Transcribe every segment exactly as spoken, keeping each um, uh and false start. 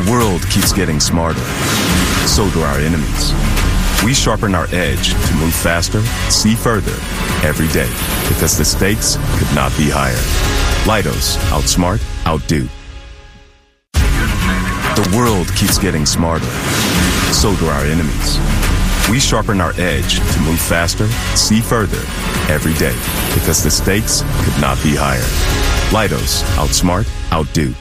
world keeps getting smarter. So do our enemies. We sharpen our edge to move faster, see further, every day, because the stakes could not be higher. Leidos, outsmart, outdo. The world keeps getting smarter. So do our enemies. We sharpen our edge to move faster, see further, every day, because the stakes could not be higher. Leidos, outsmart, outdo.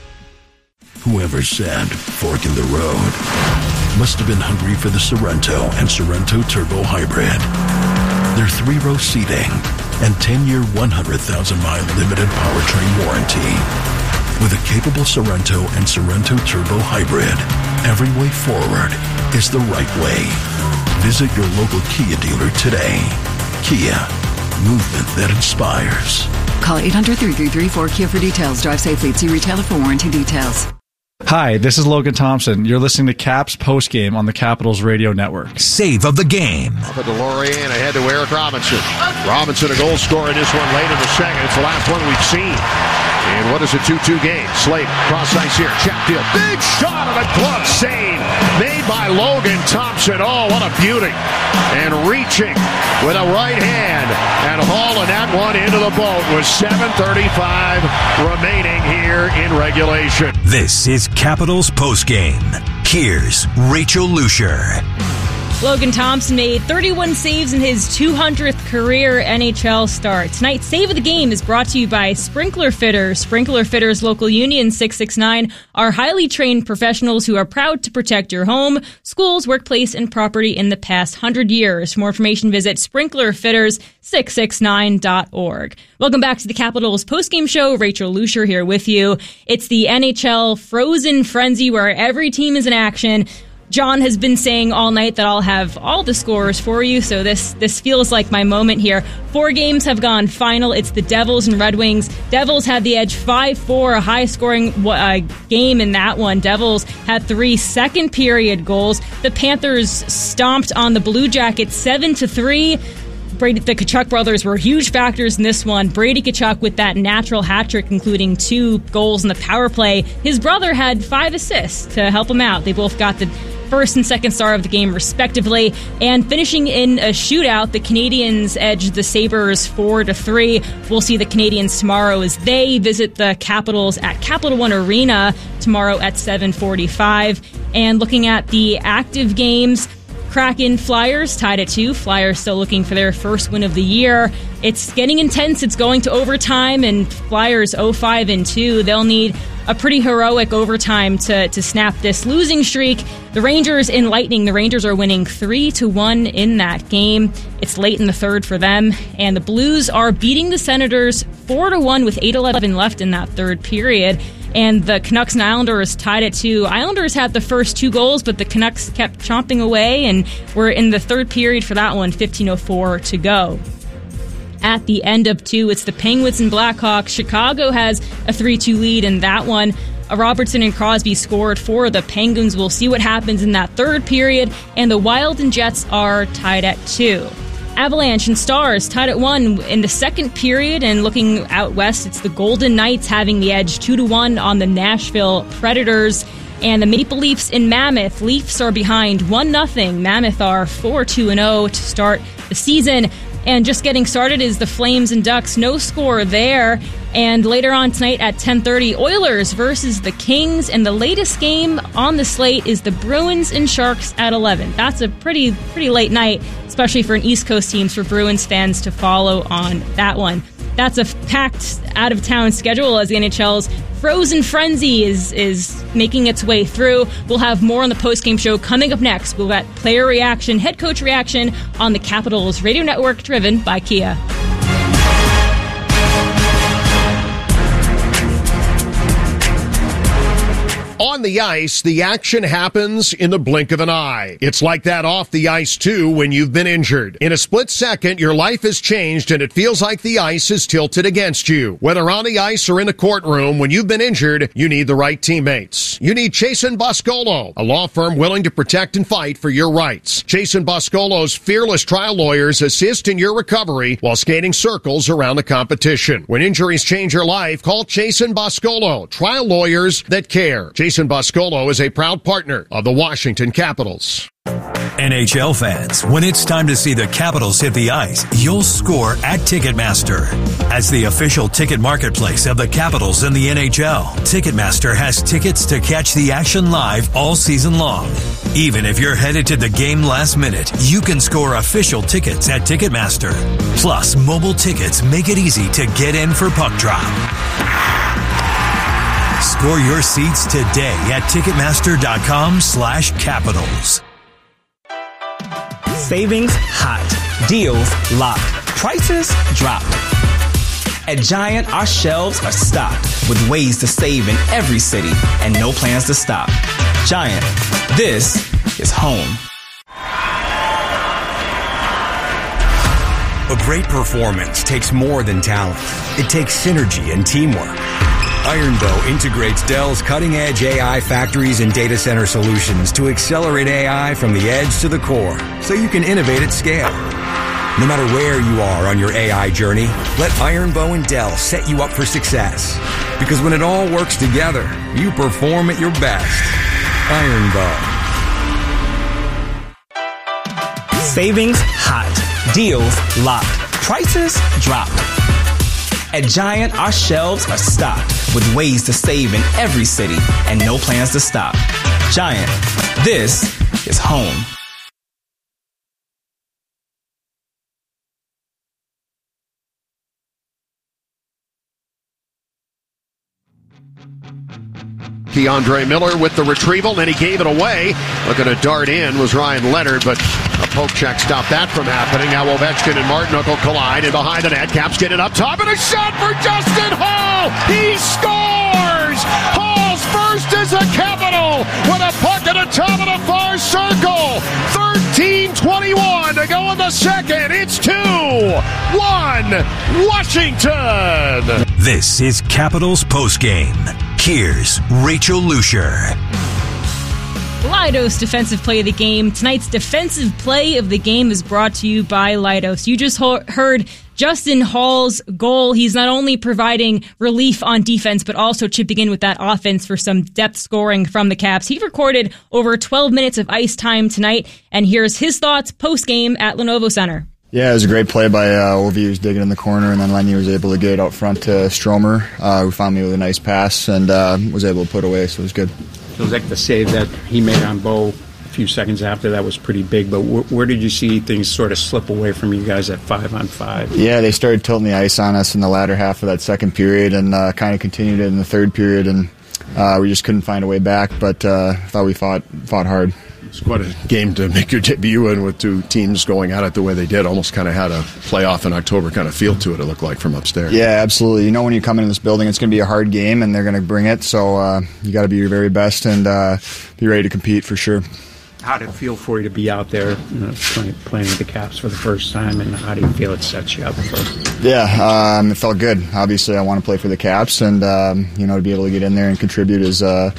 Whoever said fork in the road must have been hungry for the Sorrento and Sorrento Turbo Hybrid. Their three-row seating and ten-year, one hundred thousand mile limited powertrain warranty. With a capable Sorrento and Sorrento Turbo Hybrid, every way forward is the right way. Visit your local Kia dealer today. Kia, movement that inspires. Call eight hundred, three three three, four Kia for details. Drive safely. See retailer for warranty details. Hi, this is Logan Thompson. You're listening to Caps Postgame on the Capitals Radio Network. Save of the game. The DeLorean ahead to Eric Robinson. Robinson a goal scorer in this one late in the second. It's the last one we've seen. And what is a two two game? Slate, cross ice here. Chatfield. Big shot on a glove save. Made by Logan Thompson. Oh, what a beauty. And reaching with a right hand and hauling that one into the boat with seven thirty-five remaining here in regulation. This is Capitals Postgame. Here's Rachel Lucier. Logan Thompson made thirty-one saves in his two hundredth career N H L start. Tonight's Save of the Game is brought to you by Sprinkler Fitters. Sprinkler Fitters Local Union six six nine are highly trained professionals who are proud to protect your home, schools, workplace, and property in the past one hundred years. For more information, visit sprinkler fitters six six nine dot org. Welcome back to the Capitals postgame show. Rachel Lucier here with you. It's the N H L Frozen Frenzy where every team is in action. John has been saying all night that I'll have all the scores for you, so this this feels like my moment here. Four games have gone final. It's the Devils and Red Wings. Devils had the edge five four, a high-scoring uh, game in that one. Devils had three second-period goals. The Panthers stomped on the Blue Jackets seven to three. Brady, the Tkachuk brothers were huge factors in this one. Brady Tkachuk with that natural hat trick, including two goals in the power play. His brother had five assists to help him out. They both got the first and second star of the game, respectively. And finishing in a shootout, the Canadiens edged the Sabres four to three. We'll see the Canadiens tomorrow as they visit the Capitals at Capital One Arena tomorrow at seven forty-five. And looking at the active games, Kraken Flyers tied at two. Flyers still looking for their first win of the year. It's getting intense. It's going to overtime, and Flyers oh five and two. They'll need a pretty heroic overtime to, to snap this losing streak. The Rangers in Lightning. The Rangers are winning three to one in that game. It's late in the third for them, and the Blues are beating the Senators four to one with eight eleven left in that third period. And the Canucks and Islanders tied at two. Islanders had the first two goals, but the Canucks kept chomping away, and we're in the third period for that one, fifteen oh four to go. At the end of two, it's the Penguins and Blackhawks. Chicago has a three two lead in that one. Robertson and Crosby scored for the Penguins. We'll see what happens in that third period. And the Wild and Jets are tied at two. Avalanche and Stars tied at one in the second period, and looking out west, it's the Golden Knights having the edge two to one on the Nashville Predators. And the Maple Leafs in Mammoth. Leafs are behind one nothing. Mammoth are four two and oh to start the season. And just getting started is the Flames and Ducks. No score there. And later on tonight at ten thirty, Oilers versus the Kings. And the latest game on the slate is the Bruins and Sharks at eleven. That's a pretty pretty late night, especially for an East Coast team, for Bruins fans to follow on that one. That's a packed out-of-town schedule as the N H L's Frozen Frenzy is is making its way through. We'll have more on the postgame show coming up next. We'll get player reaction, head coach reaction on the Capitals Radio Network, driven by Kia. On the ice, the action happens in the blink of an eye. It's like that off the ice, too, when you've been injured. In a split second, your life has changed, and it feels like the ice is tilted against you. Whether on the ice or in the courtroom, when you've been injured, you need the right teammates. You need Chasen Boscolo, a law firm willing to protect and fight for your rights. Chasen Boscolo's fearless trial lawyers assist in your recovery while skating circles around the competition. When injuries change your life, call Chasen Boscolo, trial lawyers that care. Chasen Jason Boscolo is a proud partner of the Washington Capitals. N H L fans, when it's time to see the Capitals hit the ice, you'll score at Ticketmaster. As the official ticket marketplace of the Capitals and the N H L, Ticketmaster has tickets to catch the action live all season long. Even if you're headed to the game last minute, you can score official tickets at Ticketmaster. Plus, mobile tickets make it easy to get in for puck drop. Score your seats today at Ticketmaster.com slash Capitals. Savings hot. Deals locked. Prices drop. At Giant, our shelves are stocked with ways to save in every city and no plans to stop. Giant, this is home. A great performance takes more than talent. It takes synergy and teamwork. Ironbow integrates Dell's cutting-edge A I factories and data center solutions to accelerate A I from the edge to the core, so you can innovate at scale. No matter where you are on your A I journey, let Ironbow and Dell set you up for success. Because when it all works together, you perform at your best. Ironbow. Savings hot. Deals locked. Prices drop. At Giant, our shelves are stocked with ways to save in every city and no plans to stop. Giant, this is home. DeAndre Miller with the retrieval, then he gave it away. Looking to dart in was Ryan Leonard, but a poke check stopped that from happening. Now Ovechkin and Martinook collide, and behind the net, Caps get it up top, and a shot for Justin Hall! He scores! Hall's first as a Capital with a puck at the top of the far circle. thirteen twenty-one to go in the second. It's two one Washington. This is Capitals Postgame. Here's Rachel Lucier. Leidos defensive play of the game. Tonight's defensive play of the game is brought to you by Leidos. You just ho- heard Justin Hall's goal. He's not only providing relief on defense, but also chipping in with that offense for some depth scoring from the Caps. He recorded over twelve minutes of ice time tonight, and here's his thoughts post-game at Lenovo Center. Yeah, it was a great play by uh, Ovi, who was digging in the corner, and then Lenny was able to get it out front to Stromer, uh, who found me with a nice pass and uh, was able to put away, so it was good. Feels like the save that he made on Bo a few seconds after that was pretty big, but wh- where did you see things sort of slip away from you guys at five on five? Yeah, they started tilting the ice on us in the latter half of that second period and uh, kind of continued it in the third period, and uh, we just couldn't find a way back, but uh, I thought we fought fought hard. It's quite a game to make your debut in with two teams going at it the way they did. Almost kind of had a playoff in October kind of feel to it, it looked like, from upstairs. Yeah, absolutely. You know when you come into this building, it's going to be a hard game, and they're going to bring it, so uh, you got to be your very best and uh, be ready to compete for sure. How did it feel for you to be out there, you know, playing, playing with the Caps for the first time, and how do you feel it sets you up for? Yeah, um, it felt good. Obviously, I want to play for the Caps, and um, you know, to be able to get in there and contribute is... Uh,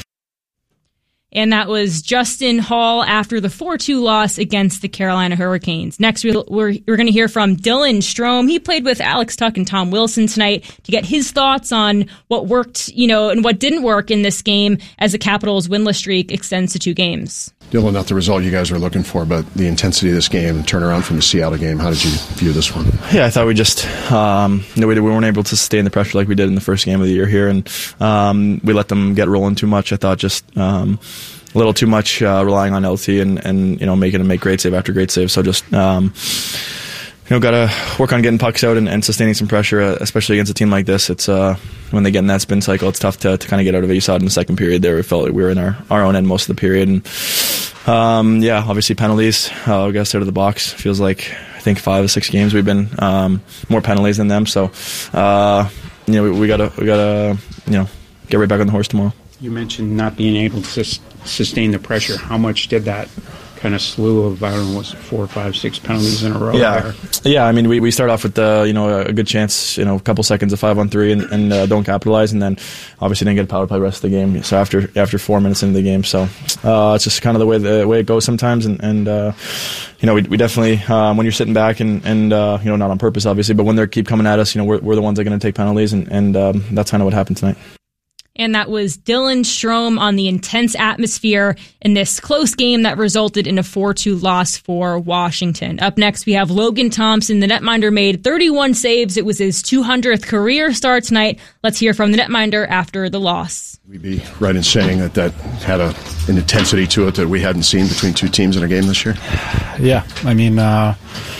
And that was Justin Hall after the four two loss against the Carolina Hurricanes. Next, we're, we're, we're going to hear from Dylan Strome. He played with Alex Tuch and Tom Wilson tonight to get his thoughts on what worked, you know, and what didn't work in this game as the Capitals' winless streak extends to two games. Dylan, not the result you guys were looking for, but the intensity of this game and turnaround from the Seattle game, how did you view this one? Yeah, I thought we just, um, no, we, we weren't able to sustain the pressure like we did in the first game of the year here, and um, we let them get rolling too much. I thought just um, a little too much uh, relying on L T and, and you know making them make great save after great save. So just um, you know got to work on getting pucks out and, and sustaining some pressure, uh, especially against a team like this. It's uh, when they get in that spin cycle, it's tough to, to kind of get out of it. You saw it in the second period there. We felt like we were in our, our own end most of the period. And um, yeah, obviously penalties. Uh, we got us out of the box. Feels like I think five or six games we've been um, more penalties than them. So uh, you know we, we gotta we gotta you know get right back on the horse tomorrow. You mentioned not being able to sustain the pressure. How much did that kind of slew of, I don't know, was it four, five, six penalties in a row? Yeah, there? yeah. I mean, we, we start off with uh, you know a good chance, you know, a couple seconds of five on three, and, and uh, don't capitalize, and then obviously didn't get a power play the rest of the game. So after after four minutes into the game, so uh, it's just kind of the way the way it goes sometimes, and, and uh, you know we, we definitely um, when you're sitting back and and uh, you know not on purpose obviously, but when they keep coming at us, you know we're we're the ones that are going to take penalties, and and um, that's kind of what happened tonight. And that was Dylan Strome on the intense atmosphere in this close game that resulted in a four two loss for Washington. Up next, we have Logan Thompson. The netminder made thirty-one saves. It was his two hundredth career start tonight. Let's hear from the netminder after the loss. We'd be right in saying that that had a, an intensity to it that we hadn't seen between two teams in a game this year. Yeah, I mean, uh,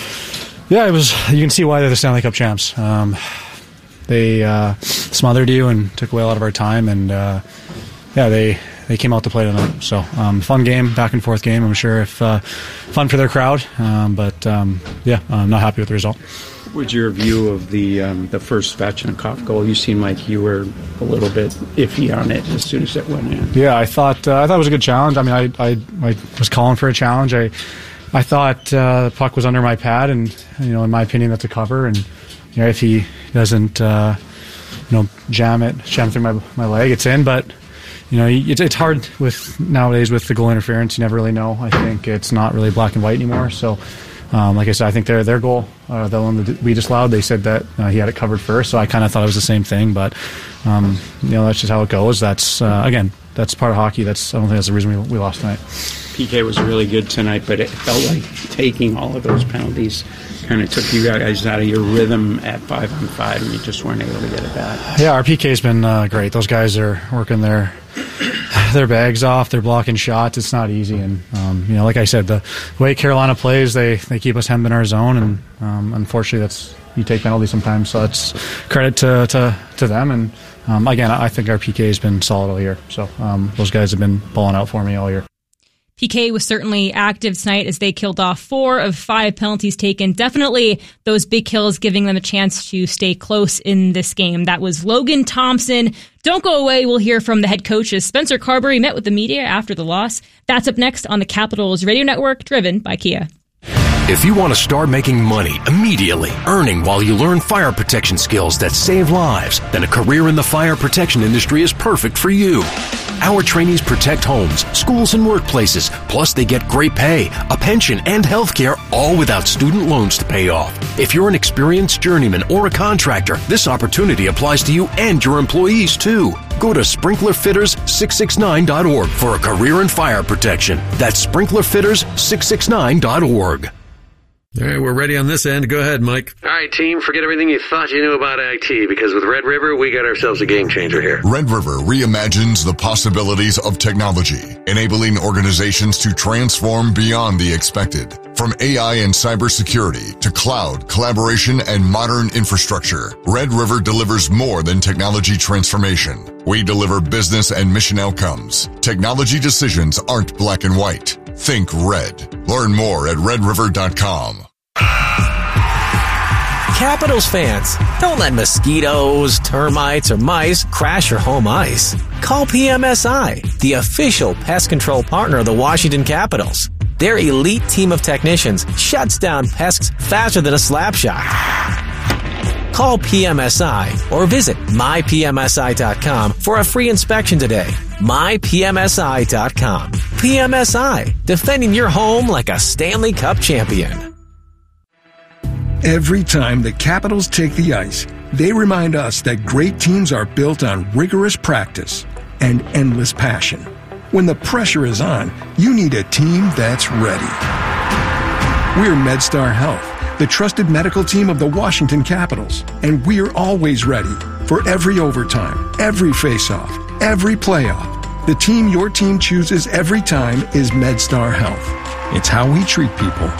yeah, it was. You can see why they're the Stanley Cup champs. Um, they uh, smothered you and took away a lot of our time, and uh, yeah, they they came out to play tonight. So um, fun game, back and forth game. I'm sure if uh, fun for their crowd, um, but um, yeah, I'm not happy with the result. What was your view of the um, the first Svechnikov goal? You seemed like you were a little bit iffy on it as soon as it went in. Yeah, I thought uh, I thought it was a good challenge. I mean, I I, I was calling for a challenge. I I thought uh, the puck was under my pad, and you know, in my opinion, that's a cover. And you know, if he doesn't uh, you know jam it, jam through my my leg, it's in. But you know, it's it's hard with nowadays with the goal interference. You never really know. I think it's not really black and white anymore. So. Um, like I said, I think their their goal, uh, the one that we disallowed, they said that uh, he had it covered first, so I kind of thought it was the same thing. But um, you know, that's just how it goes. That's uh, again, that's part of hockey. That's I don't think that's the reason we, we lost tonight. P K was really good tonight, but it felt like taking all of those penalties kind of took you guys out of your rhythm at five on five, and you just weren't able to get it back. Yeah, our P K's been uh, great. Those guys are working their their bags off. They're blocking shots. It's not easy, and um, you know, like I said, the way Carolina plays, they they keep us hemmed in our zone, and um, unfortunately, that's you take penalties sometimes. So that's credit to to, to them. And um, again, I think our P K has been solid all year. So um, those guys have been balling out for me all year. P K was certainly active tonight as they killed off four of five penalties taken. Definitely those big kills giving them a chance to stay close in this game. That was Logan Thompson. Don't go away. We'll hear from the head coach as Spencer Carberry met with the media after the loss. That's up next on the Capitals Radio Network, driven by Kia. If you want to start making money immediately, earning while you learn fire protection skills that save lives, then a career in the fire protection industry is perfect for you. Our trainees protect homes, schools, and workplaces. Plus, they get great pay, a pension, and health care, all without student loans to pay off. If you're an experienced journeyman or a contractor, this opportunity applies to you and your employees, too. Go to sprinkler fitters six six nine dot org for a career in fire protection. That's sprinkler fitters six six nine dot org. All right, we're ready on this end. Go ahead, Mike. All right, team, forget everything you thought you knew about Ag T, because with Red River, we got ourselves a game changer here. Red River reimagines the possibilities of technology, enabling organizations to transform beyond the expected. From A I and cybersecurity to cloud, collaboration, and modern infrastructure, Red River delivers more than technology transformation. We deliver business and mission outcomes. Technology decisions aren't black and white. Think red. Learn more at red river dot com. Capitals fans, don't let mosquitoes, termites, or mice crash your home ice. Call P M S I, the official pest control partner of the Washington Capitals. Their elite team of technicians shuts down pests faster than a slap shot. Call P M S I or visit my P M S I dot com for a free inspection today. my P M S I dot com. P M S I, defending your home like a Stanley Cup champion. Every time the Capitals take the ice, they remind us that great teams are built on rigorous practice and endless passion. When the pressure is on, you need a team that's ready. We're MedStar Health, the trusted medical team of the Washington Capitals, and we're always ready for every overtime, every faceoff, every playoff. The team your team chooses every time is MedStar Health. It's how we treat people.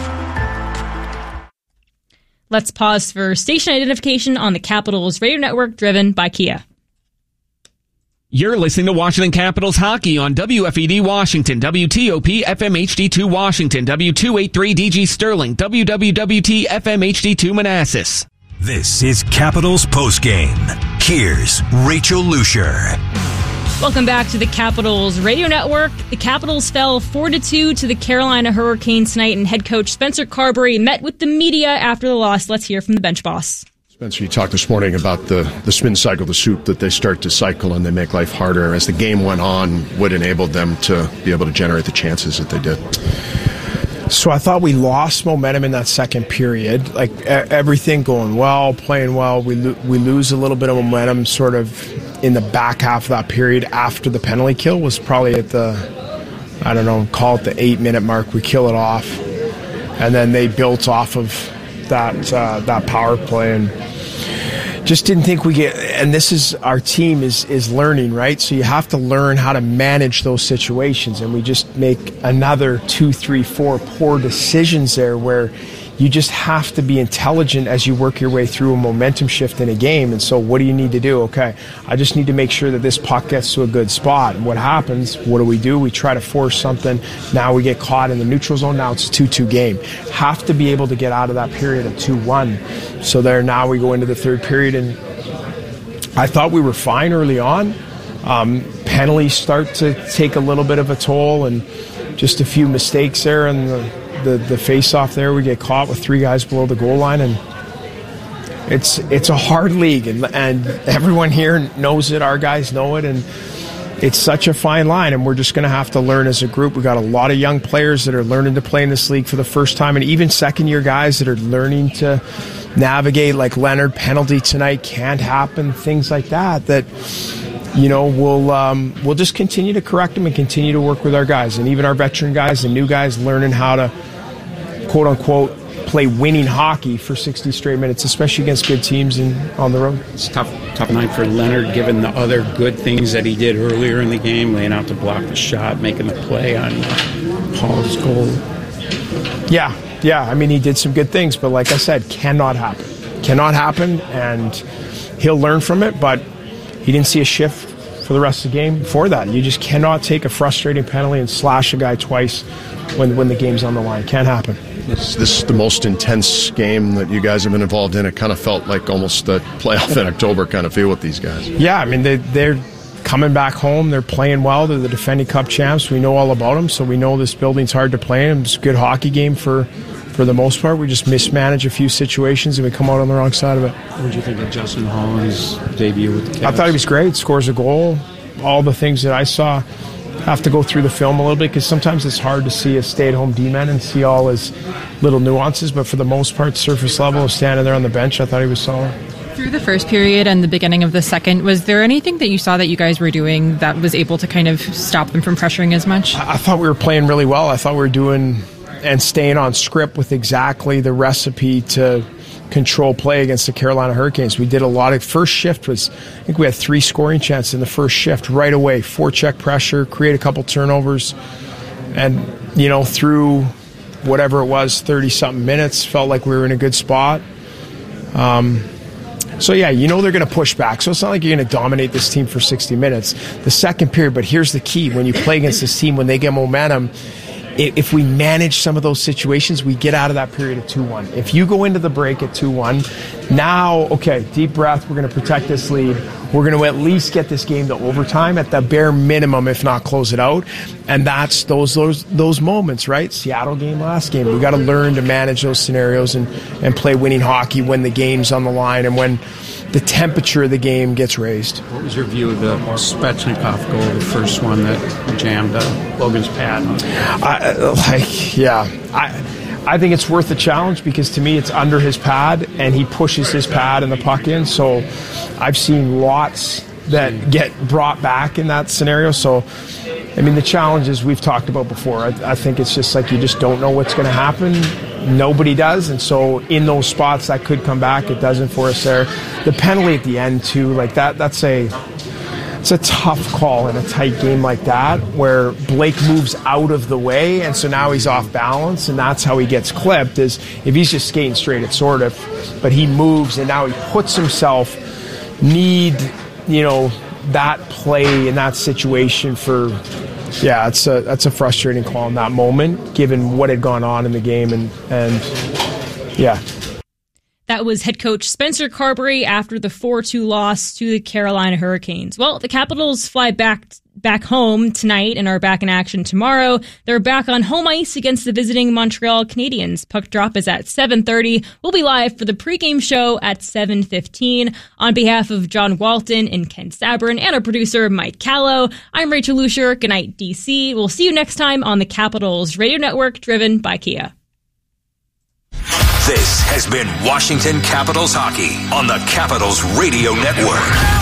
Let's pause for station identification on the Capitals Radio Network, driven by Kia. You're listening to Washington Capitals hockey on W F E D Washington, W T O P F M H D two Washington, W two eighty-three D G Sterling, W W W T F M H D two Manassas. This is Capitals Postgame. Here's Rachel Lucier. Welcome back to the Capitals Radio Network. The Capitals fell four to two to the Carolina Hurricanes tonight, and head coach Spencer Carberry met with the media after the loss. Let's hear from the bench boss. Spencer, you talked this morning about the, the spin cycle, the soup that they start to cycle and they make life harder. As the game went on, what enabled them to be able to generate the chances that they did? So I thought we lost momentum in that second period. Like everything going well, playing well, we lo- we lose a little bit of momentum sort of in the back half of that period after the penalty kill was probably at the, I don't know, call it the eight minute mark. We kill it off, and then they built off of that uh, that power play, and just didn't think we get. And this is our team is is learning, right? So you have to learn how to manage those situations, and we just make another two, three, four poor decisions there where you just have to be intelligent as you work your way through a momentum shift in a game. And so what do you need to do? Okay, I just need to make sure that this puck gets to a good spot. And what happens, what do we do? We try to force something. Now we get caught in the neutral zone. Now it's a two two game. Have to be able to get out of that period at two one. So there now we go into the third period, and I thought we were fine early on. Um, penalties start to take a little bit of a toll, and just a few mistakes there, and the The, the face-off there, we get caught with three guys below the goal line, and it's it's a hard league, and, and everyone here knows it. Our guys know it, and it's such a fine line, and we're just going to have to learn as a group. We've got a lot of young players that are learning to play in this league for the first time, and even second-year guys that are learning to navigate, like Leonard, penalty tonight can't happen, things like that, that you know, we'll um, we'll just continue to correct them and continue to work with our guys, and even our veteran guys and new guys learning how to, quote unquote, play winning hockey for sixty straight minutes, especially against good teams and on the road. It's a tough, tough night for Leonard, given the other good things that he did earlier in the game, laying out to block the shot, making the play on Paul's goal. Yeah, yeah. I mean, he did some good things, but like I said, cannot happen. Cannot happen, and he'll learn from it, but he didn't see a shift for the rest of the game before that. You just cannot take a frustrating penalty and slash a guy twice when when the game's on the line. Can't happen. This, this is the most intense game that you guys have been involved in. It kind of felt like almost the playoff in October kind of feel with these guys. Yeah, I mean, they, they're coming back home. They're playing well. They're the defending Cup champs. We know all about them, so we know this building's hard to play in. It's a good hockey game for, for the most part. We just mismanage a few situations, and we come out on the wrong side of it. What did you think of Justin Holland's debut with the Cavs? I thought he was great. Scores a goal. All the things that I saw. Have to go through the film a little bit because sometimes it's hard to see a stay-at-home D-man and see all his little nuances, but for the most part, surface level, standing there on the bench, I thought he was solid. Through the first period and the beginning of the second, was there anything that you saw that you guys were doing that was able to kind of stop them from pressuring as much? I, I thought we were playing really well. I thought we were doing and staying on script with exactly the recipe to control play against the Carolina Hurricanes. We did a lot of, first shift was, I think we had three scoring chances in the first shift right away, four-check pressure, create a couple turnovers, and, you know, through whatever it was, thirty-something minutes, felt like we were in a good spot. Um, so, yeah, you know they're going to push back, so it's not like you're going to dominate this team for sixty minutes. The second period, but here's the key, when you play against this team, when they get momentum, if we manage some of those situations, we get out of that period at two one. If you go into the break at two one, now, okay, deep breath, we're going to protect this lead. We're going to at least get this game to overtime at the bare minimum, if not close it out. And that's those those those moments, right? Seattle game, last game. We got to learn to manage those scenarios and, and play winning hockey when the game's on the line and when the temperature of the game gets raised. What was your view of the Svechnikov goal, the first one that jammed uh, Logan's pad? I, like, yeah, I I think it's worth the challenge because to me it's under his pad and he pushes his pad and the puck in. So I've seen lots that get brought back in that scenario. So, I mean, the challenges we've talked about before, I, I think it's just like you just don't know what's going to happen. Nobody does, and so in those spots that could come back, it doesn't for us there. The penalty at the end too, like that, that's a it's a tough call in a tight game like that where Blake moves out of the way, and so now he's off balance, and that's how he gets clipped. Is if he's just skating straight, it's sort of, but he moves and now he puts himself need, you know, that play in that situation for. Yeah, it's a that's a frustrating call in that moment, given what had gone on in the game, and and yeah. That was head coach Spencer Carberry after the four two loss to the Carolina Hurricanes. Well, the Capitals fly back back home tonight and are back in action tomorrow. They're back on home ice against the visiting Montreal Canadiens. Puck drop is at seven thirty. We'll be live for the pregame show at seven fifteen. On behalf of John Walton and Ken Sabrin and our producer Mike Callow, I'm Rachel Lucier. Good night, D C. We'll see you next time on the Capitals Radio Network, driven by Kia. This has been Washington Capitals Hockey on the Capitals Radio Network.